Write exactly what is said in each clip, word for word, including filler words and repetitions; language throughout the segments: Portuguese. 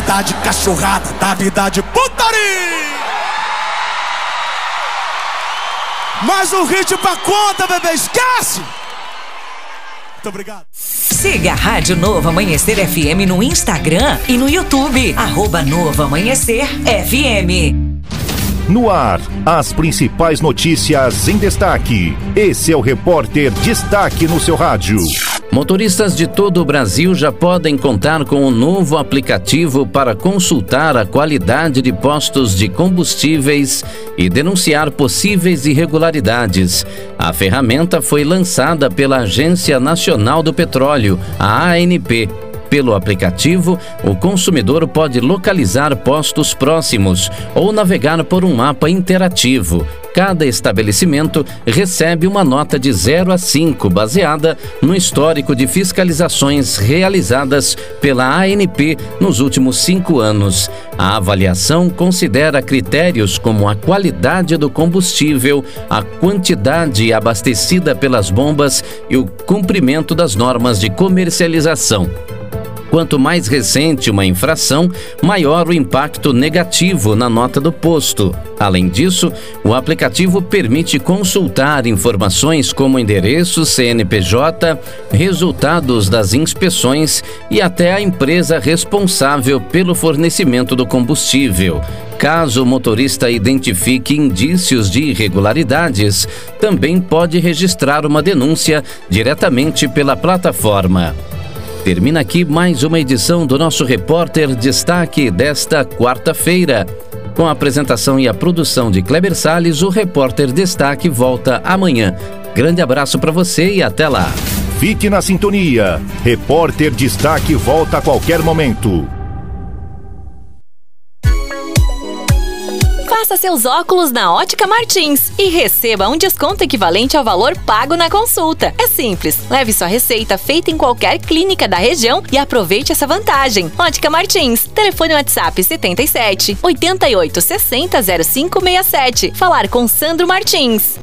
vida de cachorrada, da vida de putaria. Mais um hit pra conta, bebê, esquece! Muito obrigado. Siga a Rádio Novo Amanhecer F M no Instagram e no YouTube, arroba Novo Amanhecer F M. No ar, as principais notícias em destaque. Esse é o Repórter Destaque no seu rádio. Motoristas de todo o Brasil já podem contar com um novo aplicativo para consultar a qualidade de postos de combustíveis e denunciar possíveis irregularidades. A ferramenta foi lançada pela Agência Nacional do Petróleo, a A N P. Pelo aplicativo, o consumidor pode localizar postos próximos ou navegar por um mapa interativo. Cada estabelecimento recebe uma nota de zero a cinco, baseada no histórico de fiscalizações realizadas pela A N P nos últimos cinco anos. A avaliação considera critérios como a qualidade do combustível, a quantidade abastecida pelas bombas e o cumprimento das normas de comercialização. Quanto mais recente uma infração, maior o impacto negativo na nota do posto. Além disso, o aplicativo permite consultar informações como endereço, C N P J, resultados das inspeções e até a empresa responsável pelo fornecimento do combustível. Caso o motorista identifique indícios de irregularidades, também pode registrar uma denúncia diretamente pela plataforma. Termina aqui mais uma edição do nosso Repórter Destaque desta quarta-feira. Com a apresentação e a produção de Kleber Salles, o Repórter Destaque volta amanhã. Grande abraço para você e até lá. Fique na sintonia. Repórter Destaque volta a qualquer momento. Faça seus óculos na Ótica Martins e receba um desconto equivalente ao valor pago na consulta. É simples, leve sua receita feita em qualquer clínica da região e aproveite essa vantagem. Ótica Martins, telefone WhatsApp setenta e sete, oitenta e oito, sessenta, zero cinco sessenta e sete. Falar com Sandro Martins.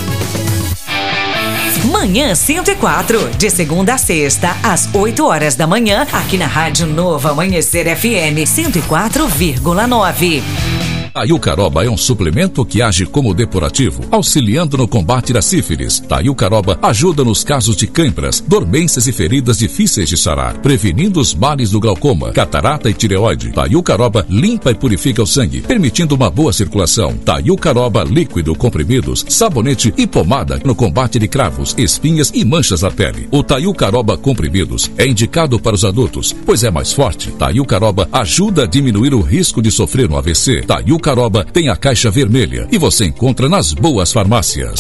Manhã cento e quatro, de segunda a sexta, às oito horas da manhã, aqui na Rádio Novo Amanhecer F M cento e quatro vírgula nove. Taiucaroba é um suplemento que age como depurativo, auxiliando no combate da sífilis. Taiucaroba ajuda nos casos de câimbras, dormências e feridas difíceis de sarar, prevenindo os males do glaucoma, catarata e tireoide. Taiucaroba limpa e purifica o sangue, permitindo uma boa circulação. Taiucaroba líquido, comprimidos, sabonete e pomada no combate de cravos, espinhas e manchas na pele. O Taiucaroba comprimidos é indicado para os adultos, pois é mais forte. Taiucaroba ajuda a diminuir o risco de sofrer um A V C. Taiucaroba Caroba tem a caixa vermelha e você encontra nas boas farmácias.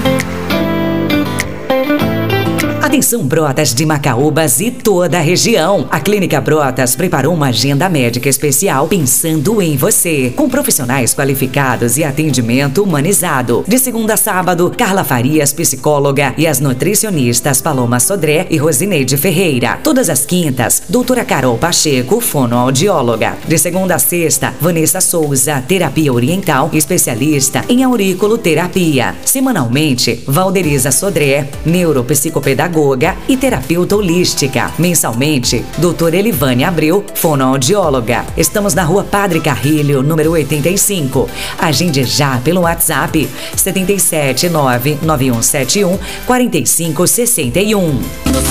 Atenção, Brotas de Macaúbas e toda a região. A Clínica Brotas preparou uma agenda médica especial pensando em você, com profissionais qualificados e atendimento humanizado. De segunda a sábado, Carla Farias, psicóloga, e as nutricionistas Paloma Sodré e Rosineide Ferreira. Todas as quintas, doutora Carol Pacheco, fonoaudióloga. De segunda a sexta, Vanessa Souza, terapia oriental, especialista em auriculoterapia. Semanalmente, Valderiza Sodré, neuropsicopedagoga e terapeuta holística. Mensalmente, doutora Elivane Abreu, fonoaudióloga. Estamos na Rua Padre Carrilho, número oitenta e cinco. Agende já pelo WhatsApp setenta e sete, nove nove um sete um, quatro cinco seis um.